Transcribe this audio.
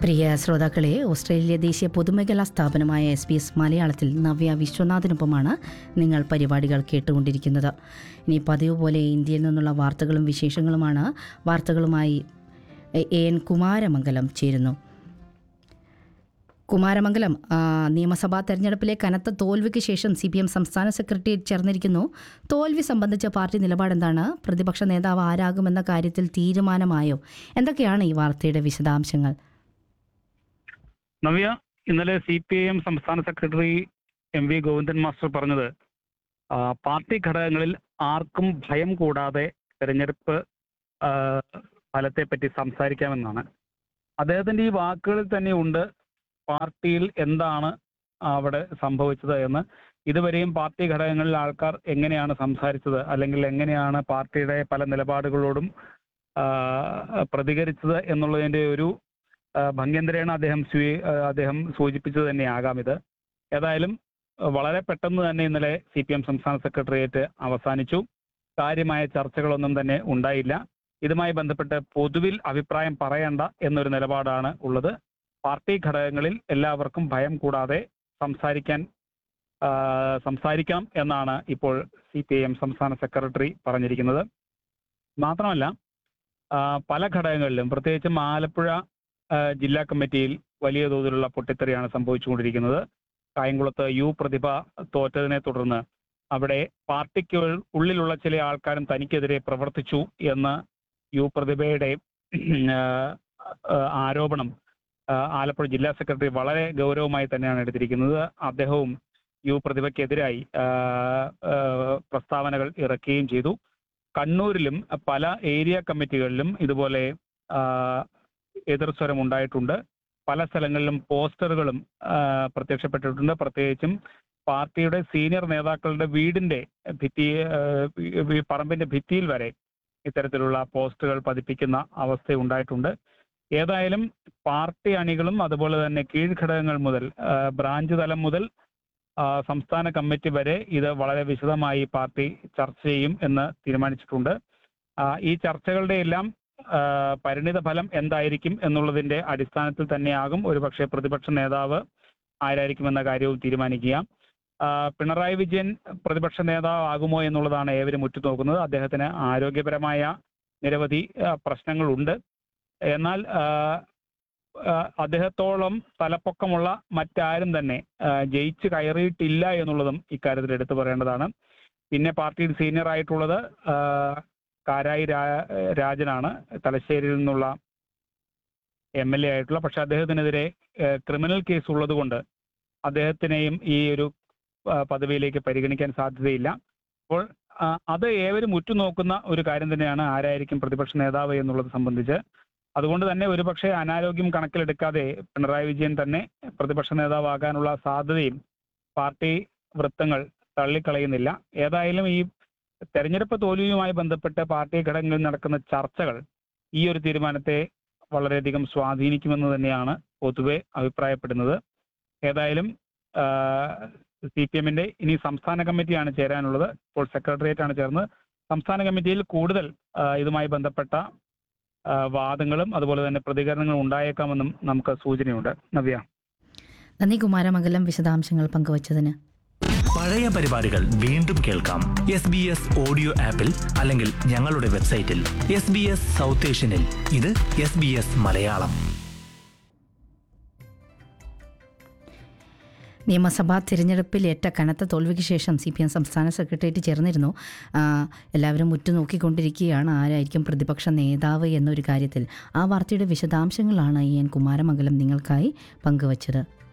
പ്രിയ ശ്രോതാക്കളെ, ഓസ്ട്രേലിയ ദേശീയ പൊതുമേഖലാ സ്ഥാപനമായ SBS മലയാളത്തിൽ നവ്യ വിശ്വനാഥിനൊപ്പമാണ് നിങ്ങൾ പരിപാടികൾ കേട്ടുകൊണ്ടിരിക്കുന്നത്. ഇനി പതിവ് പോലെ ഇന്ത്യയിൽ നിന്നുള്ള വാർത്തകളും വിശേഷങ്ങളുമാണ്. വാർത്തകളുമായി AN കുമാരമംഗലം ചേരുന്നു. കുമാരമംഗലം, നിയമസഭാ തെരഞ്ഞെടുപ്പിലെ കനത്ത തോൽവിക്ക് ശേഷം CPM സംസ്ഥാന സെക്രട്ടേറിയറ്റ് ചേർന്നിരിക്കുന്നു. തോൽവി സംബന്ധിച്ച പാർട്ടി നിലപാടെന്താണ്? പ്രതിപക്ഷ നേതാവ് ആരാകുമെന്ന കാര്യത്തിൽ തീരുമാനമായോ? എന്തൊക്കെയാണ് ഈ വാർത്തയുടെ വിശദാംശങ്ങൾ? നവ്യ, ഇന്നലെ CPIM സംസ്ഥാന സെക്രട്ടറി MV ഗോവിന്ദൻ മാസ്റ്റർ പറഞ്ഞത് പാർട്ടി ഘടകങ്ങളിൽ ആർക്കും ഭയം കൂടാതെ തെരഞ്ഞെടുപ്പ് ഫലത്തെപ്പറ്റി സംസാരിക്കാമെന്നാണ്. അദ്ദേഹത്തിന്റെ ഈ വാക്കുകളിൽ തന്നെ ഉണ്ട് പാർട്ടിയിൽ എന്താണ് അവിടെ സംഭവിച്ചത് എന്ന്. ഇതുവരെയും പാർട്ടി ഘടകങ്ങളിൽ ആൾക്കാർ എങ്ങനെയാണ് സംസാരിച്ചത്, അല്ലെങ്കിൽ എങ്ങനെയാണ് പാർട്ടിയുടെ പല നിലപാടുകളോടും പ്രതികരിച്ചത് എന്നുള്ളതിന്റെ ഒരു ഭംഗ്യന്തരേണ അദ്ദേഹം സൂചിപ്പിച്ചത് തന്നെയാകാം ഇത്. ഏതായാലും വളരെ പെട്ടെന്ന് തന്നെ ഇന്നലെ CPM സംസ്ഥാന സെക്രട്ടേറിയറ്റ് അവസാനിച്ചു. കാര്യമായ ചർച്ചകളൊന്നും തന്നെ ഉണ്ടായില്ല. ഇതുമായി ബന്ധപ്പെട്ട് പൊതുവിൽ അഭിപ്രായം പറയണ്ട എന്നൊരു നിലപാടാണ് ഉള്ളത്. പാർട്ടി ഘടകങ്ങളിൽ എല്ലാവർക്കും ഭയം കൂടാതെ സംസാരിക്കാം എന്നാണ് ഇപ്പോൾ CPIM സംസ്ഥാന സെക്രട്ടറി പറഞ്ഞിരിക്കുന്നത്. മാത്രമല്ല, പല ഘടകങ്ങളിലും പ്രത്യേകിച്ചും ആലപ്പുഴ ജില്ലാ കമ്മിറ്റിയിൽ വലിയ തോതിലുള്ള പൊട്ടിത്തെറിയാണ് സംഭവിച്ചുകൊണ്ടിരിക്കുന്നത്. കായംകുളത്ത് പ്രതിഭ തോറ്റതിനെ തുടർന്ന് അവിടെ പാർട്ടിക്ക് ഉള്ളിലുള്ള ചില ആൾക്കാരും തനിക്കെതിരെ പ്രവർത്തിച്ചു എന്ന് പ്രതിഭയുടെ ആരോപണം ആലപ്പുഴ ജില്ലാ സെക്രട്ടറി വളരെ ഗൗരവമായി തന്നെയാണ് എടുത്തിരിക്കുന്നത്. അദ്ദേഹവും പ്രതിഭയ്ക്കെതിരായി പ്രസ്താവനകൾ ഇറക്കുകയും ചെയ്തു. കണ്ണൂരിലും പല ഏരിയ കമ്മിറ്റികളിലും ഇതുപോലെ എതിർസ്വരം ഉണ്ടായിട്ടുണ്ട്. പല സ്ഥലങ്ങളിലും പോസ്റ്ററുകളും പ്രത്യക്ഷപ്പെട്ടിട്ടുണ്ട്. പ്രത്യേകിച്ചും പാർട്ടിയുടെ സീനിയർ നേതാക്കളുടെ വീടിന്റെ പറമ്പിന്റെ ഭിത്തിയിൽ വരെ ഇത്തരത്തിലുള്ള പോസ്റ്ററുകൾ പതിപ്പിക്കുന്ന അവസ്ഥ ഉണ്ടായിട്ടുണ്ട്. ഏതായാലും പാർട്ടി അണികളും അതുപോലെ തന്നെ കീഴ്ഘടകങ്ങൾ മുതൽ ബ്രാഞ്ച് തലം മുതൽ സംസ്ഥാന കമ്മിറ്റി വരെ ഇത് വളരെ വിശദമായി പാർട്ടി ചർച്ച ചെയ്യും എന്ന് തീരുമാനിച്ചിട്ടുണ്ട്. ഈ ചർച്ചകളുടെ എല്ലാം പരിണിത ഫലം എന്തായിരിക്കും എന്നുള്ളതിന്റെ അടിസ്ഥാനത്തിൽ തന്നെയാകും ഒരുപക്ഷെ പ്രതിപക്ഷ നേതാവ് ആരായിരിക്കുമെന്ന കാര്യവും തീരുമാനിക്കുക. പിണറായി വിജയൻ പ്രതിപക്ഷ നേതാവ് ആകുമോ എന്നുള്ളതാണ് ഏവരും ഉറ്റുനോക്കുന്നത്. അദ്ദേഹത്തിന് ആരോഗ്യപരമായ നിരവധി പ്രശ്നങ്ങളുണ്ട്. എന്നാൽ അദ്ദേഹത്തോളം തലപ്പൊക്കമുള്ള മറ്റാരും തന്നെ ജയിച്ചു കയറിയിട്ടില്ല എന്നുള്ളതും ഇക്കാര്യത്തിൽ എടുത്തു പറയേണ്ടതാണ്. പിന്നെ പാർട്ടിയിൽ സീനിയർ ആയിട്ടുള്ളത് കാരായി രാജനാണ്, തലശ്ശേരിയിൽ നിന്നുള്ള MLA ആയിട്ടുള്ള. പക്ഷെ അദ്ദേഹത്തിനെതിരെ ക്രിമിനൽ കേസ് ഉള്ളത് കൊണ്ട് അദ്ദേഹത്തിനെയും ഈ ഒരു പദവിയിലേക്ക് പരിഗണിക്കാൻ സാധ്യതയില്ല. അപ്പോൾ അത് ഏവരും ഉറ്റുനോക്കുന്ന ഒരു കാര്യം തന്നെയാണ് ആരായിരിക്കും പ്രതിപക്ഷ നേതാവ് എന്നുള്ളത് സംബന്ധിച്ച്. അതുകൊണ്ട് തന്നെ ഒരുപക്ഷെ അനാരോഗ്യം കണക്കിലെടുക്കാതെ പിണറായി വിജയൻ തന്നെ പ്രതിപക്ഷ നേതാവാകാനുള്ള സാധ്യതയും പാർട്ടി വൃത്തങ്ങൾ തള്ളിക്കളയുന്നില്ല. ഏതായാലും ഈ തെരഞ്ഞെടുപ്പ് തോൽവിയുമായി ബന്ധപ്പെട്ട് പാർട്ടി ഘടകങ്ങളിൽ നടക്കുന്ന ചർച്ചകൾ ഈ ഒരു തീരുമാനത്തെ വളരെയധികം സ്വാധീനിക്കുമെന്ന് തന്നെയാണ് പൊതുവെ അഭിപ്രായപ്പെടുന്നത്. ഏതായാലും CPMന്റെ ഇനി സംസ്ഥാന കമ്മിറ്റിയാണ് ചേരാനുള്ളത്. ഇപ്പോൾ സെക്രട്ടേറിയറ്റ് ആണ് ചേർന്ന് സംസ്ഥാന കമ്മിറ്റിയിൽ കൂടുതൽ ഇതുമായി ബന്ധപ്പെട്ട വാദങ്ങളും അതുപോലെ തന്നെ പ്രതികരണങ്ങളും ഉണ്ടായേക്കാമെന്നും നമുക്ക് സൂചനയുണ്ട്. നവ്യ, നന്ദി കുമാരമംഗലം വിശദാംശങ്ങൾ പങ്കുവച്ചതിന്. പഴയ പരിപാടികൾ വീണ്ടും കേൾക്കാം SBS ഓഡിയോ ആപ്പിൽ അല്ലെങ്കിൽ ഞങ്ങളുടെ വെബ്സൈറ്റിൽ SBS സൗത്ത് ഏഷ്യനിൽ. ഇത് SBS മലയാളം. നിയമസഭാ തിരഞ്ഞെടുപ്പിലേറ്റ കനത്ത തോൽവിക്ക് ശേഷം CPM സംസ്ഥാന സെക്രട്ടേറിയറ്റ് ചേർന്നിരുന്നു. എല്ലാവരും ഉറ്റുനോക്കിക്കൊണ്ടിരിക്കുകയാണ് ആരായിരിക്കും പ്രതിപക്ഷ നേതാവ് എന്നൊരു കാര്യത്തിൽ. ആ വാർത്തയുടെ വിശദാംശങ്ങളാണ് AN കുമാരമംഗലം നിങ്ങൾക്കായി പങ്കുവച്ചത്.